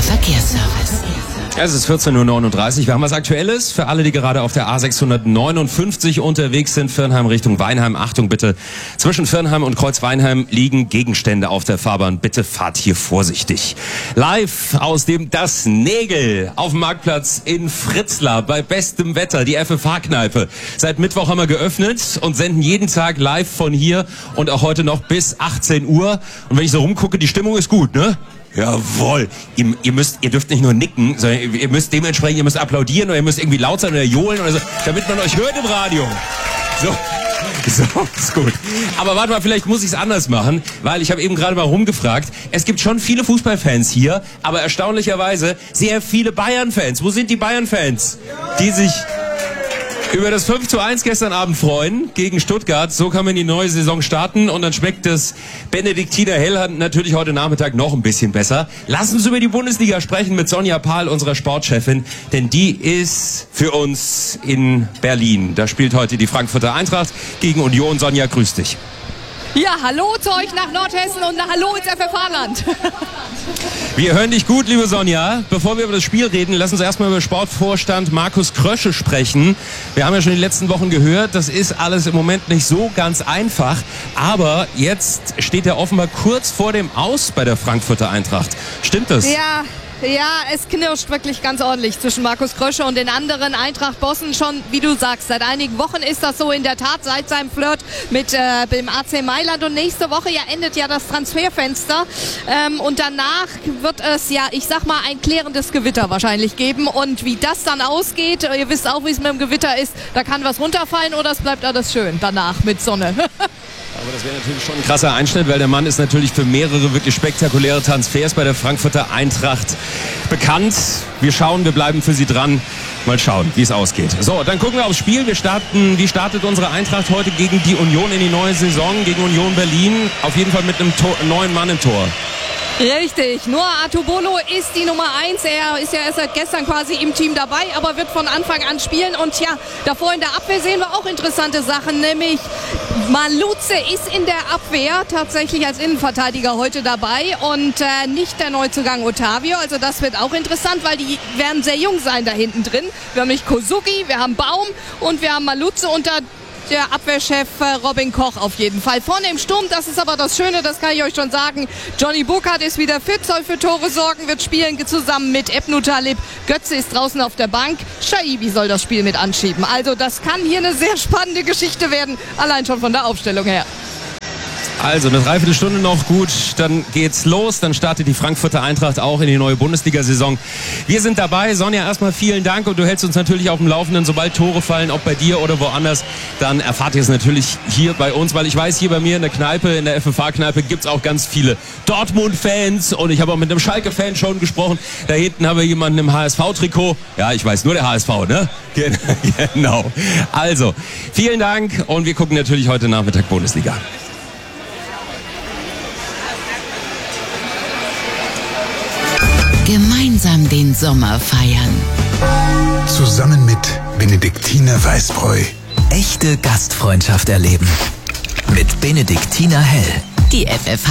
Verkehrsservice. Es ist 14:39 Uhr. Wir haben was Aktuelles für alle, die gerade auf der A659 unterwegs sind. Viernheim Richtung Weinheim. Achtung bitte, zwischen Viernheim und Kreuz-Weinheim liegen Gegenstände auf der Fahrbahn. Bitte fahrt hier vorsichtig. Live aus dem Das Nägel auf dem Marktplatz in Fritzlar bei bestem Wetter. Die FFH-Kneipe. Seit Mittwoch haben wir geöffnet und senden jeden Tag live von hier und auch heute noch bis 18 Uhr. Und wenn ich so rumgucke, die Stimmung ist gut, ne? Jawohl. Ihr dürft nicht nur nicken, sondern ihr müsst dementsprechend, ihr müsst applaudieren oder ihr müsst irgendwie laut sein oder johlen oder so, damit man euch hört im Radio. So, ist gut. Aber warte mal, vielleicht muss ich es anders machen, weil ich habe eben gerade mal rumgefragt. Es gibt schon viele Fußballfans hier, aber erstaunlicherweise sehr viele Bayern-Fans. Wo sind die Bayern-Fans, die sich über das 5:1 gestern Abend freuen gegen Stuttgart? So kann man die neue Saison starten und dann schmeckt das Benediktiner Hell natürlich heute Nachmittag noch ein bisschen besser. Lass uns über die Bundesliga sprechen mit Sonja Pahl, unserer Sportchefin, denn die ist für uns in Berlin. Da spielt heute die Frankfurter Eintracht gegen Union. Sonja, grüß dich. Ja, hallo zu euch nach Nordhessen und hallo ins FFH-Land. Wir hören dich gut, liebe Sonja. Bevor wir über das Spiel reden, lass uns erstmal über Sportvorstand Markus Krösche sprechen. Wir haben ja schon die letzten Wochen gehört, das ist alles im Moment nicht so ganz einfach. Aber jetzt steht er offenbar kurz vor dem Aus bei der Frankfurter Eintracht. Stimmt das? Ja, es knirscht wirklich ganz ordentlich zwischen Markus Krösche und den anderen Eintracht-Bossen schon, wie du sagst. Seit einigen Wochen ist das so in der Tat, seit seinem Flirt mit dem AC Mailand. Und nächste Woche endet ja das Transferfenster. Und danach wird es ich sag mal, ein klärendes Gewitter wahrscheinlich geben. Und wie das dann ausgeht, ihr wisst auch, wie es mit dem Gewitter ist, da kann was runterfallen oder es bleibt alles schön danach mit Sonne. Aber das wäre natürlich schon ein krasser Einschnitt, weil der Mann ist natürlich für mehrere wirklich spektakuläre Transfers bei der Frankfurter Eintracht bekannt. Wir bleiben für Sie dran. Mal schauen, wie es ausgeht. So, dann gucken wir aufs Spiel. Wie startet unsere Eintracht heute gegen die Union in die neue Saison, gegen Union Berlin? Auf jeden Fall mit einem neuen Mann im Tor. Richtig, Noah Atubolo ist die Nummer 1. Er ist ja erst seit gestern quasi im Team dabei, aber wird von Anfang an spielen. Und davor in der Abwehr sehen wir auch interessante Sachen, nämlich Maluze ist in der Abwehr tatsächlich als Innenverteidiger heute dabei und nicht der Neuzugang Otavio. Also das wird auch interessant, weil die werden sehr jung sein da hinten drin. Wir haben nicht Kosugi, wir haben Baum und wir haben Maluze unter der Abwehrchef Robin Koch auf jeden Fall. Vorne im Sturm, das ist aber das Schöne, das kann ich euch schon sagen. Johnny Burkhardt ist wieder fit, soll für Tore sorgen, wird spielen zusammen mit Ebnu Talib. Götze ist draußen auf der Bank. Shaibi soll das Spiel mit anschieben. Also das kann hier eine sehr spannende Geschichte werden, allein schon von der Aufstellung her. Also eine Dreiviertelstunde noch, gut, dann geht's los, dann startet die Frankfurter Eintracht auch in die neue Bundesliga-Saison. Wir sind dabei. Sonja, erstmal vielen Dank und du hältst uns natürlich auf dem Laufenden, sobald Tore fallen, ob bei dir oder woanders, dann erfahrt ihr es natürlich hier bei uns, weil ich weiß, hier bei mir in der Kneipe, in der FFH-Kneipe gibt's auch ganz viele Dortmund-Fans und ich habe auch mit einem Schalke-Fan schon gesprochen. Da hinten haben wir jemanden im HSV-Trikot. Ja, ich weiß, nur der HSV, ne? Genau. Also, vielen Dank und wir gucken natürlich heute Nachmittag Bundesliga. Gemeinsam den Sommer feiern. Zusammen mit Benediktiner Weißbräu. Echte Gastfreundschaft erleben. Mit Benediktiner Hell. Die FFH